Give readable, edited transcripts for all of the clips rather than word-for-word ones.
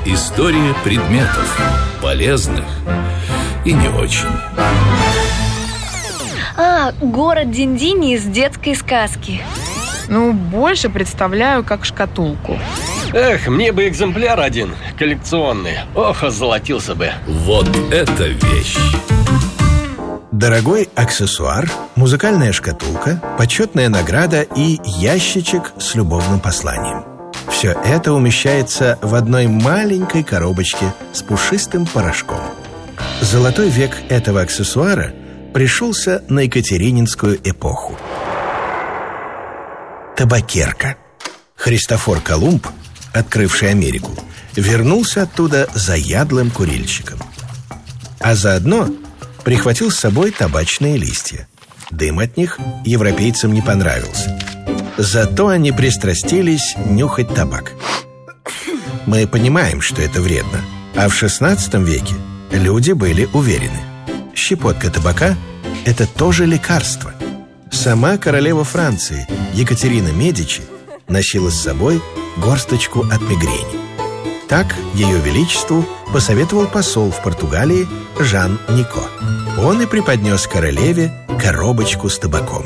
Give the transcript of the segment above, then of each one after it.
История предметов. Полезных и не очень. Город Динь-Динь из детской сказки. Больше представляю как шкатулку. Эх, мне бы экземпляр один, коллекционный. Ох, озолотился бы. Вот это вещь! Дорогой аксессуар, музыкальная шкатулка, почетная награда и ящичек с любовным посланием. Все это умещается в одной маленькой коробочке с пушистым порошком. Золотой век этого аксессуара пришелся на Екатерининскую эпоху. Табакерка. Христофор Колумб, открывший Америку, вернулся оттуда заядлым курильщиком. А заодно прихватил с собой табачные листья. Дым от них европейцам не понравился. Зато они пристрастились нюхать табак. Мы понимаем, что это вредно. А в XVI веке люди были уверены: щепотка табака – это тоже лекарство. Сама королева Франции Екатерина Медичи носила с собой горсточку от мигрени. Так Ее Величеству посоветовал посол в Португалии Жан Нико. Он и преподнес королеве коробочку с табаком.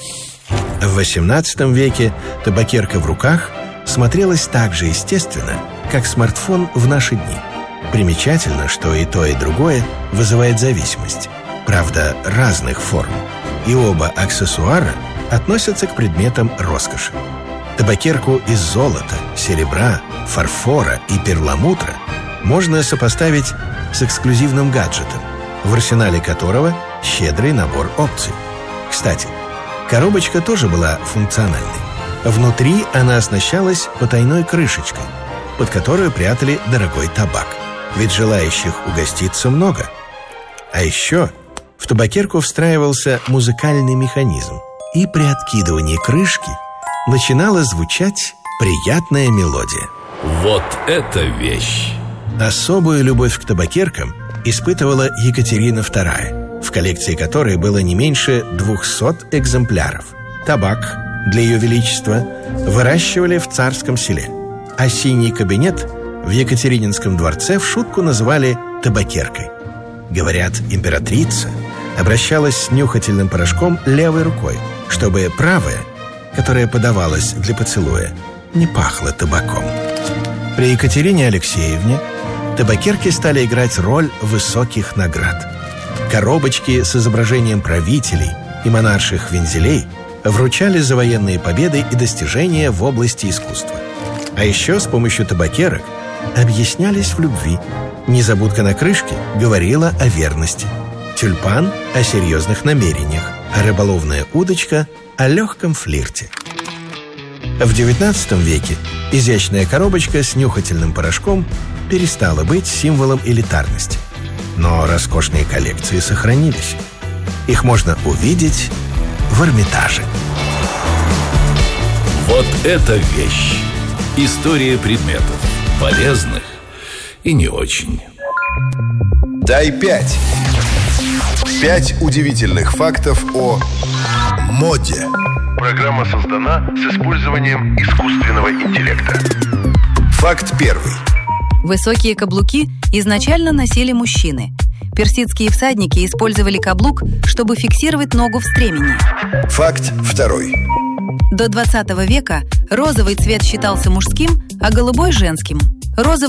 В XVIII веке табакерка в руках смотрелась так же естественно, как смартфон в наши дни. Примечательно, что и то, и другое вызывает зависимость, правда, разных форм. И оба аксессуара относятся к предметам роскоши. Табакерку из золота, серебра, фарфора и перламутра можно сопоставить с эксклюзивным гаджетом, в арсенале которого щедрый набор опций. Кстати, коробочка тоже была функциональной. Внутри она оснащалась потайной крышечкой, под которую прятали дорогой табак. Ведь желающих угоститься много. А еще в табакерку встраивался музыкальный механизм, и при откидывании крышки начинала звучать приятная мелодия. Вот это вещь! Особую любовь к табакеркам испытывала Екатерина II, в коллекции которой было не меньше 200 экземпляров. Табак для Ее Величества выращивали в Царском Селе, а синий кабинет в Екатерининском дворце в шутку называли табакеркой. Говорят, императрица обращалась с нюхательным порошком левой рукой, чтобы правая, которая подавалась для поцелуя, не пахла табаком. При Екатерине Алексеевне табакерки стали играть роль высоких наград. Коробочки с изображением правителей и монарших вензелей вручали за военные победы и достижения в области искусства. А еще с помощью табакерок объяснялись в любви. Незабудка на крышке говорила о верности, тюльпан – о серьезных намерениях, а рыболовная удочка – о легком флирте. В XIX веке изящная коробочка с нюхательным порошком перестала быть символом элитарности. Но роскошные коллекции сохранились. Их можно увидеть в Эрмитаже. Вот это вещь! История предметов. Полезных и не очень. Дай 5. 5 удивительных фактов о моде. Программа создана с использованием искусственного интеллекта. Факт 1. Высокие каблуки изначально носили мужчины. Персидские всадники использовали каблук, чтобы фиксировать ногу в стремени. Факт 2. До 20 века розовый цвет считался мужским, а голубой – женским. Розовый